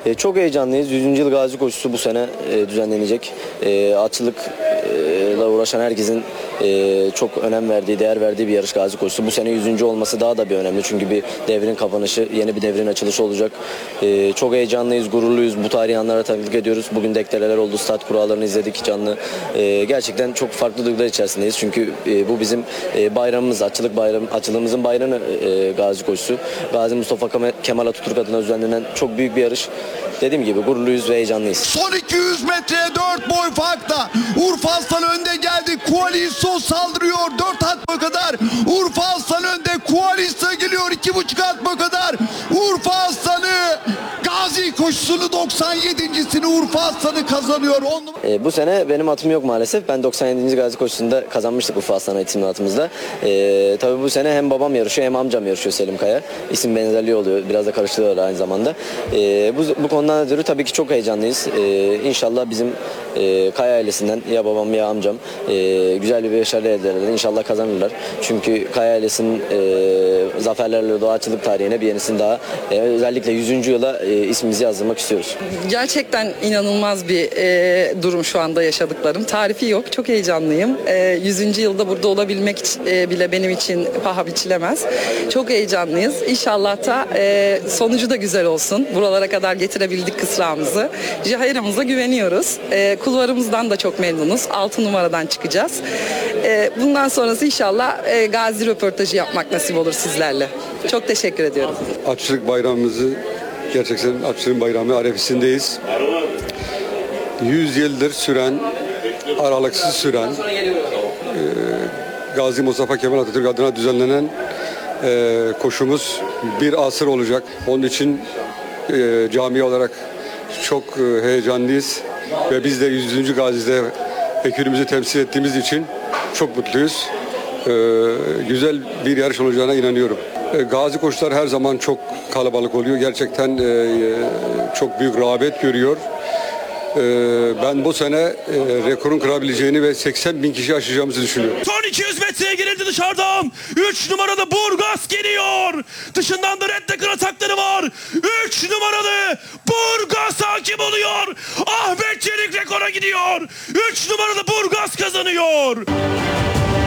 Çok heyecanlıyız. 100. yıl Gazi Koşusu bu sene düzenlenecek. Atçılıkla uğraşan herkesin çok önem verdiği, değer verdiği bir yarış Gazi Koşusu. Bu sene 100. olması daha da bir önemli. Çünkü bir devrin kapanışı, yeni bir devrin açılışı olacak. Çok heyecanlıyız, gururluyuz. Bu tarihi anlara tanıklık ediyoruz. Bugün deklereler oldu, start kurallarını izledik canlı. Gerçekten çok farklı duygular içerisindeyiz. Çünkü bu bizim bayramımız, açılımızın bayramı Gazi Koşusu. Gazi Mustafa Kemal Atatürk adına düzenlenen çok büyük bir yarış. Dediğim gibi gururluyuz ve heyecanlıyız. Son 200 metreye 4 boy farkla Urfa Aslan önde geldi. Koalisyon saldırıyor 4 at boy kadar. Urfa Aslan önde, Koalisyon geliyor 2,5 at boy kadar. Urfa Aslanı Gazi Koşusu'nu 97.sini Urfa Aslanı kazanıyor. Bu sene benim atım yok maalesef. Ben 97. Gazi Koşusu'nda kazanmıştık Urfa Aslan isimli atımızda. Tabii bu sene hem babam yarışıyor hem amcam yarışıyor, Selim Kaya. İsim benzerliği oluyor. Biraz da karıştırıyorlar aynı zamanda. Bu konudan ötürü tabii ki çok heyecanlıyız. İnşallah bizim Kaya ailesinden ya babam ya amcam güzel bir başarı elde ederler. İnşallah kazanırlar. Çünkü Kaya ailesinin zaferlerle doğaçılık tarihine bir yenisini daha özellikle 100. yıla ismimizi yazdırmak istiyoruz. Gerçekten inanılmaz bir durum şu anda yaşadıklarım. Tarifi yok. Çok heyecanlıyım. 100. yılda burada olabilmek bile benim için paha biçilemez. Çok heyecanlıyız. İnşallah da sonucu da güzel olsun. Buralara kadar getirebildik kısrağımızı. Cihayir'imize güveniyoruz. Kulvarımızdan da çok memnunuz. 6 numaradan çıkacağız. Bundan sonrası inşallah Gazi röportajı yapmak nasip olur sizlerle. Çok teşekkür ediyorum. Atçılık bayramımızı gerçekten Atçılığın bayramı arefesindeyiz. 100 yıldır süren, aralıksız süren Gazi Mustafa Kemal Atatürk adına düzenlenen koşumuz bir asır olacak. Onun için cami olarak çok heyecanlıyız ve biz de 100. Gazi'de ekibimizi temsil ettiğimiz için çok mutluyuz. Güzel bir yarış olacağına inanıyorum. Gazi koşular her zaman çok kalabalık oluyor. Gerçekten çok büyük rağbet görüyor. Ben bu sene rekorun kırabileceğini ve 80.000 kişi aşacağımızı düşünüyorum. Son 200 metreye girildi dışarıdan. 3 numaralı Burgaz geliyor. Dışından da Reddecker atakları var. 3 numaralı Burgaz hakim oluyor. Ahmet Çelik rekora gidiyor. 3 numaralı Burgaz kazanıyor.